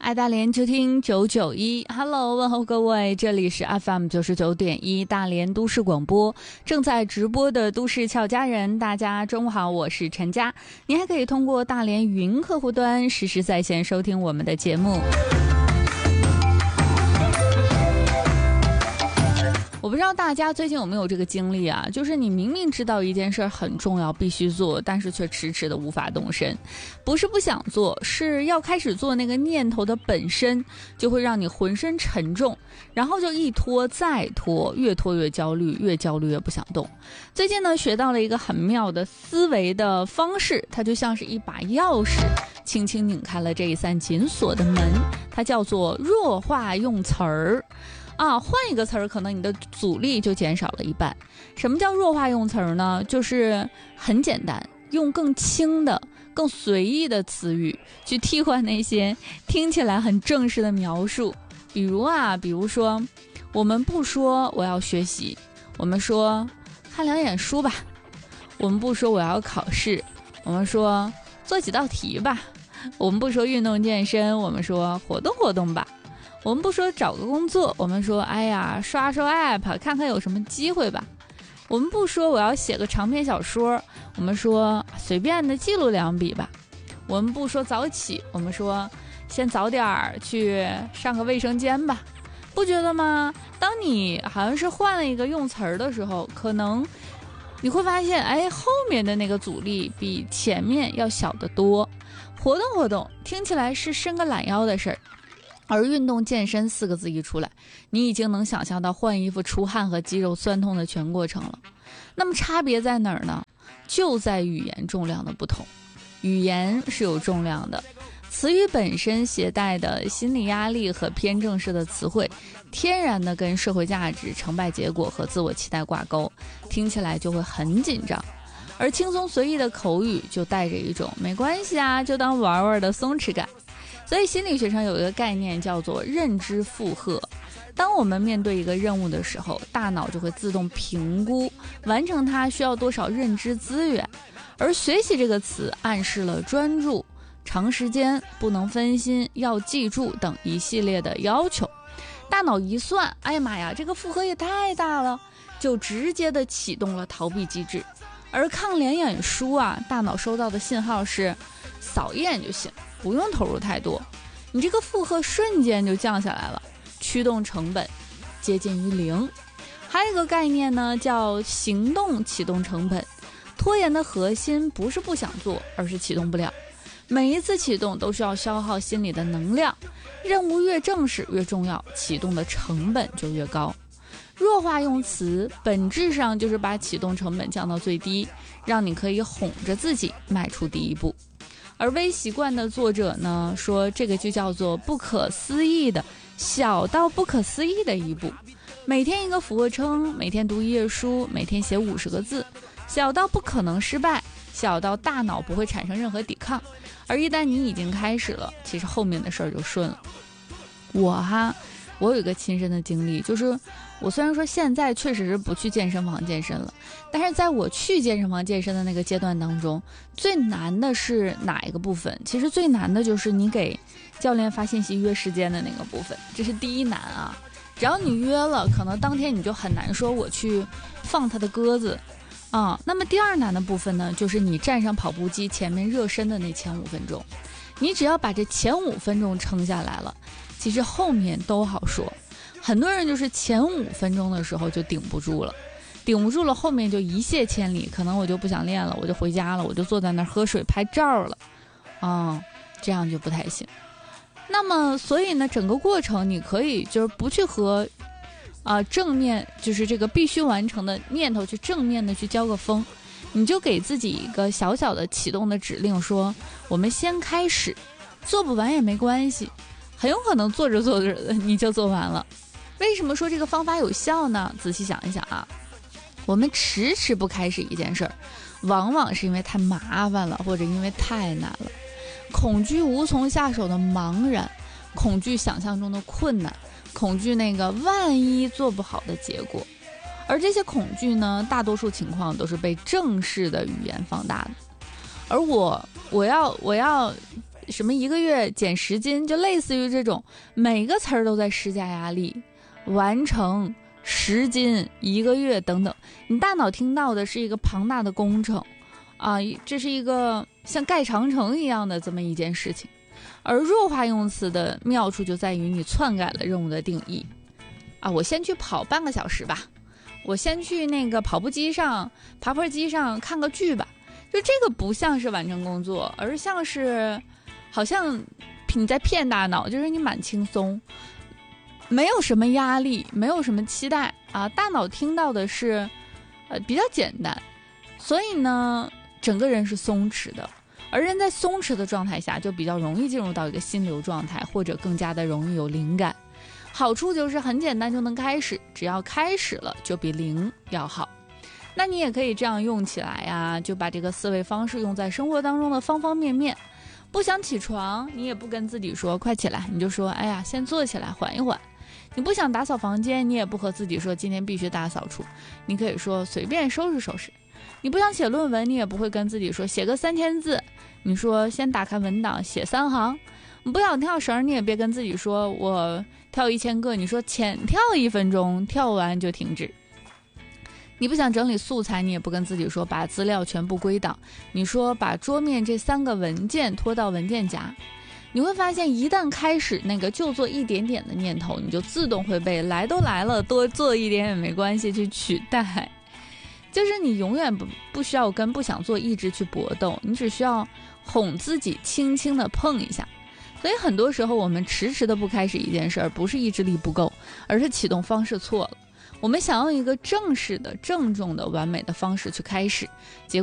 爱大连就听991 Hello 问候各位，这里是 FM 99.1大连都市广播，正在直播的都市俏佳人，大家中午好，我是陈佳。您还可以通过大连语音客户端实时在线收听我们的节目。我不知道大家最近有没有这个经历啊，就是你明明知道一件事很重要必须做，但是却迟迟的无法动身。不是不想做，是要开始做那个念头的本身就会让你浑身沉重，然后就一拖再拖，越拖越焦虑，越焦虑越不想动。最近呢，学到了一个很妙的思维的方式，它就像是一把钥匙轻轻拧开了这一扇紧锁的门，它叫做弱化用词儿。换一个词儿，可能你的阻力就减少了一半。什么叫弱化用词儿呢？就是很简单，用更轻的、更随意的词语去替换那些听起来很正式的描述。比如说，我们不说我要学习，我们说看2眼书吧；我们不说我要考试，我们说做几道题吧；我们不说运动健身，我们说活动活动吧。我们不说找个工作，我们说刷 app 看看有什么机会吧。我们不说我要写个长篇小说，我们说随便的记录2笔吧。我们不说早起，我们说先早点去上个卫生间吧。不觉得吗？当你好像是换了一个用词儿的时候，可能你会发现后面的那个阻力比前面要小得多。活动活动听起来是伸个懒腰的事儿，而运动健身4个字一出来，你已经能想象到换衣服出汗和肌肉酸痛的全过程了。那么差别在哪儿呢？就在语言重量的不同。语言是有重量的，词语本身携带的心理压力和偏正式的词汇，天然的跟社会价值、成败结果和自我期待挂钩，听起来就会很紧张。而轻松随意的口语就带着一种没关系啊，就当玩玩的松弛感。所以心理学上有一个概念叫做认知负荷。当我们面对一个任务的时候，大脑就会自动评估完成它需要多少认知资源，而学习这个词暗示了专注、长时间、不能分心、要记住等一系列的要求。大脑一算，哎呀妈呀，这个负荷也太大了，就直接的启动了逃避机制。而看2眼书啊，大脑收到的信号是扫一眼就行，不用投入太多，你这个负荷瞬间就降下来了，驱动成本接近于0。还有一个概念呢，叫行动启动成本。拖延的核心不是不想做，而是启动不了。每一次启动都需要消耗心理的能量，任务越正式越重要，启动的成本就越高。弱化用词本质上就是把启动成本降到最低，让你可以哄着自己迈出第一步。而微习惯的作者呢说，这个就叫做不可思议的小到不可思议的一步。每天一个俯卧撑，每天读1页书，每天写50个字，小到不可能失败，小到大脑不会产生任何抵抗。而一旦你已经开始了，其实后面的事儿就顺了。我有一个亲身的经历，就是我虽然说现在确实是不去健身房健身了，但是在我去健身房健身的那个阶段当中，最难的是哪一个部分？其实最难的就是你给教练发信息约时间的那个部分，这是第一难啊。只要你约了，可能当天你就很难说我去放他的鸽子啊。那么第2难的部分呢，就是你站上跑步机前面热身的那前5分钟，你只要把这前5分钟撑下来了，其实后面都好说。很多人就是前5分钟的时候就顶不住了，后面就一泻千里，可能我就不想练了，我就回家了，我就坐在那儿喝水拍照了这样就不太行。那么所以呢，整个过程你可以就是不去和正面，就是这个必须完成的念头去正面的去交个锋，你就给自己一个小小的启动的指令，说我们先开始，做不完也没关系，很有可能做着做着你就做完了。为什么说这个方法有效呢？仔细想一想啊，我们迟迟不开始一件事儿，往往是因为太麻烦了，或者因为太难了。恐惧无从下手的茫然，恐惧想象中的困难，恐惧那个万一做不好的结果。而这些恐惧呢，大多数情况都是被正式的语言放大的。而我要什么1个月减10斤，就类似于这种，每个词儿都在施加压力，完成10斤1个月等等，你大脑听到的是一个庞大的工程啊，这是一个像盖长城一样的这么一件事情。而弱化用词的妙处就在于你篡改了任务的定义啊，我先去跑半个小时吧，我先去那个跑步机上、爬坡机上看个剧吧，就这个不像是完成工作，而像是好像你在骗大脑，就是你蛮轻松，没有什么压力，没有什么期待啊，大脑听到的是比较简单，所以呢整个人是松弛的。而人在松弛的状态下就比较容易进入到一个心流状态，或者更加的容易有灵感。好处就是很简单就能开始，只要开始了就比零要好。那你也可以这样用起来呀，就把这个思维方式用在生活当中的方方面面。不想起床，你也不跟自己说快起来，你就说哎呀先坐起来缓一缓。你不想打扫房间，你也不和自己说今天必须大扫除，你可以说随便收拾收拾。你不想写论文，你也不会跟自己说写个3000字，你说先打开文档写3行。你不想跳绳，你也别跟自己说我跳1000个，你说浅跳1分钟，跳完就停止。你不想整理素材，你也不跟自己说把资料全部归档，你说把桌面这3个文件拖到文件夹。你会发现一旦开始那个就做一点点的念头，你就自动会被来都来了多做一点也没关系去取代。就是你永远不需要跟不想做意志去搏斗，你只需要哄自己轻轻的碰一下。所以很多时候我们迟迟的不开始一件事儿，不是意志力不够，而是启动方式错了。我们想用一个正式的郑重的完美的方式去开始，结果